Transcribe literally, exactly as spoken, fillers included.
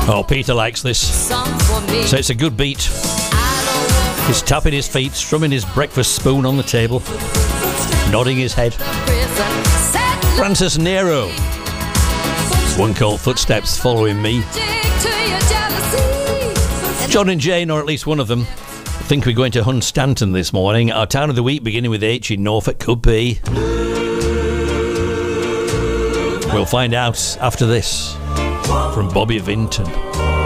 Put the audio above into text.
Oh, Peter likes this. So it's a good beat. He's tapping his feet, strumming his breakfast spoon on the table, nodding his head. Francis Nero. One called Footsteps Following Me. John and Jane, or at least one of them, think we're going to Hunstanton this morning. Our town of the week, beginning with H in Norfolk, could be. We'll find out after this from Bobby Vinton.